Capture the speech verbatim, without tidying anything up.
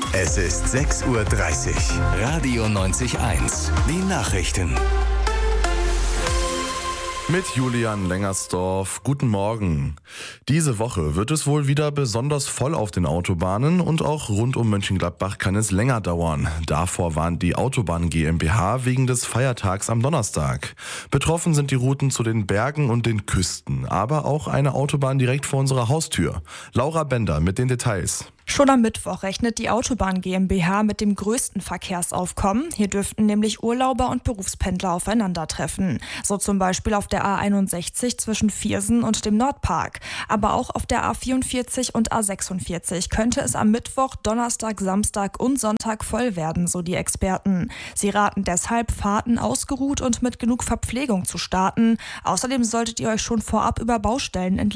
Es ist sechs Uhr dreißig. Radio neunzig eins. Die Nachrichten. Mit Julian Lengersdorf. Guten Morgen. Diese Woche wird es wohl wieder besonders voll auf den Autobahnen und auch rund um Mönchengladbach kann es länger dauern. Davor warnt die Autobahn GmbH wegen des Feiertags am Donnerstag. Betroffen sind die Routen zu den Bergen und den Küsten, aber auch eine Autobahn direkt vor unserer Haustür. Laura Bender mit den Details. Schon am Mittwoch rechnet die Autobahn GmbH mit dem größten Verkehrsaufkommen. Hier dürften nämlich Urlauber und Berufspendler aufeinandertreffen. So zum Beispiel auf der A einundsechzig zwischen Viersen und dem Nordpark. Aber auch auf der A vierundvierzig und A sechsundvierzig könnte es am Mittwoch, Donnerstag, Samstag und Sonntag voll werden, so die Experten. Sie raten deshalb, Fahrten ausgeruht und mit genug Verpflegung zu starten. Außerdem solltet ihr euch schon vorab über Baustellen entlang